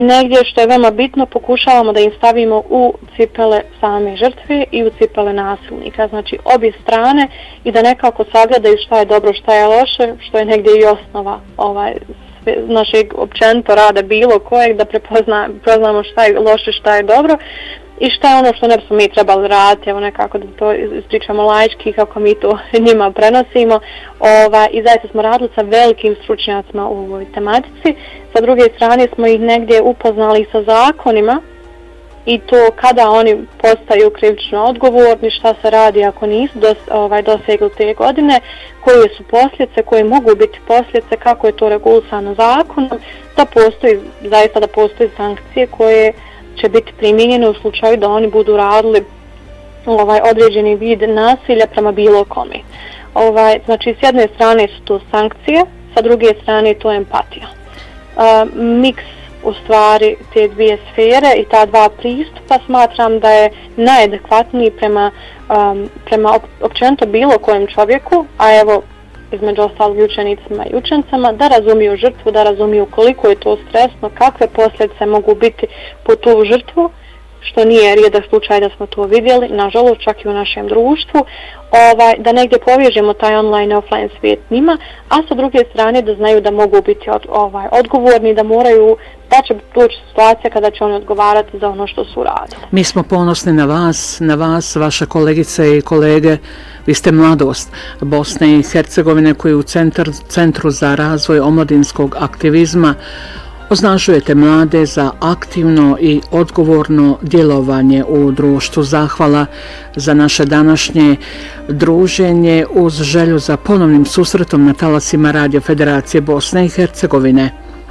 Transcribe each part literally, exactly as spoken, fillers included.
Negdje što je veoma bitno, pokušavamo da im stavimo u cipele same žrtve i u cipele nasilnika, znači obje strane, i da nekako sagledaju šta je dobro, šta je loše, što je negdje i osnova ovaj, sve, našeg općenito rada bilo kojeg, da prepozna, prepoznamo šta je loše, šta je dobro i šta je ono što ne bismo mi trebali raditi, evo nekako da to ispričamo laički kako mi to njima prenosimo. Ova, I zaista smo radili sa velikim stručnjacima u ovoj tematici. Sa druge strane smo ih negdje upoznali sa zakonima i to kada oni postaju krivično odgovorni, šta se radi ako nisu dos, ovaj, dosegli te godine, koje su posljedice, koje mogu biti posljedice, kako je to regulisano zakonom, da postoji, zaista da postoji sankcije koje će biti primijenjene u slučaju da oni budu radili ovaj, određeni vid nasilja prema bilo kome. Ovaj, znači, s jedne strane su to sankcije, sa druge strane je to empatija. Uh, miks u stvari te dvije sfere i ta dva pristupa smatram da je najadekvatniji prema, um, prema općenito bilo kojem čovjeku, a evo između ostalog učenicima i učencama, da razumiju žrtvu, da razumiju koliko je to stresno, kakve posljedice mogu biti po tu žrtvu, što nije rijedak slučaj da smo to vidjeli, nažalost čak i u našem društvu, ovaj, da negdje povežemo taj online i offline svijet njima, a sa druge strane da znaju da mogu biti od, ovaj, odgovorni, da moraju, da će doći situacija kada će oni odgovarati za ono što su radili. Mi smo ponosni na vas, na vas, vaše kolegice i kolege. Vi ste mladost Bosne i Hercegovine koji u centar, Centru za razvoj omladinskog aktivizma osnažujete mlade za aktivno i odgovorno djelovanje u društvu. Zahvala za naše današnje druženje uz želju za ponovnim susretom na talasima Radio Federacije Bosne i Hercegovine.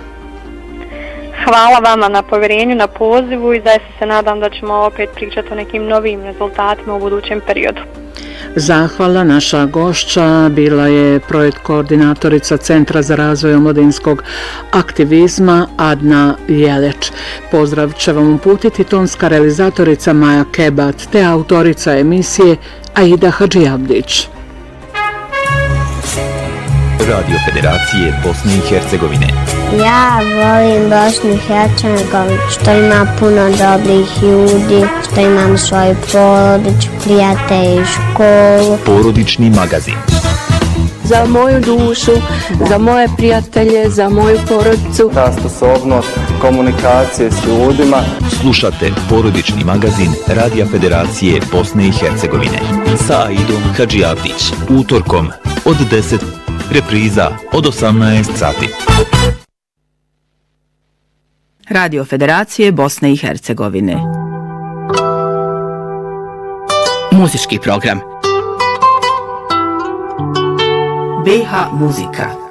Hvala vama na povjerenju, na pozivu i zaista se nadam da ćemo opet pričati o nekim novim rezultatima u budućem periodu. Zahvala, naša gošća bila je projekt koordinatorica Centra za razvoj omladinskog aktivizma Adna Jeleć. Pozdrav će vam uputiti tonska realizatorica Maja Kebat te autorica emisije Aida Hadžijabdić. Radio Federacije Bosne i Hercegovine. Ja volim Bosnu i Hercegovinu, što ima puno dobrih ljudi, što imam svoju porodicu, prijatelje i školu. Porodični magazin. Za moju dušu, za moje prijatelje, za moju porodicu. Ta sposobnost komunikacije s ljudima. Slušate Porodični magazin Radija Federacije Bosne i Hercegovine sa Aidom Hadžijabdić utorkom od deset, repriza od osamnaest sati. Radio Federacije Bosne i Hercegovine. Muzički program. B H muzika.